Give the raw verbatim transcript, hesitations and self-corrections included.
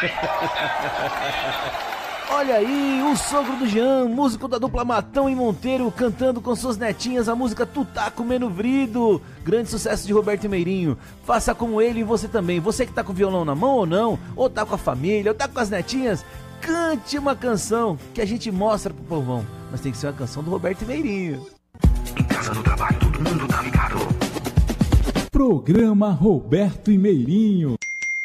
Olha aí, o sogro do Jean, músico da dupla Matão e Monteiro, cantando com suas netinhas a música Tu Tá Comendo Vrido. Grande sucesso de Roberto Meirinho. Faça como ele e você também. Você que tá com o violão na mão ou não, ou tá com a família, ou tá com as netinhas, cante uma canção que a gente mostra pro povão. Mas tem que ser uma canção do Roberto Meirinho. Em casa, no trabalho, todo mundo tá ligado. Programa Roberto e Meirinho.